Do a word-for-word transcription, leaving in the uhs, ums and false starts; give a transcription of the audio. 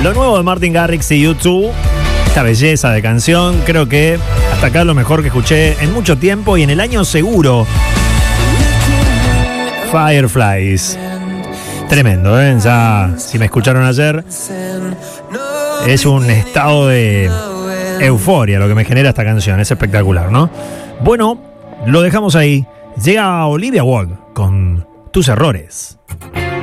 Lo nuevo de Martin Garrix y U dos, esta belleza de canción, creo que hasta acá lo mejor que escuché en mucho tiempo y en el año seguro. Fireflies. Tremendo, ¿eh? Ya, si me escucharon ayer, es un estado de euforia lo que me genera esta canción, es espectacular, ¿no? Bueno, lo dejamos ahí. Llega Olivia Wilde con Tus Errores.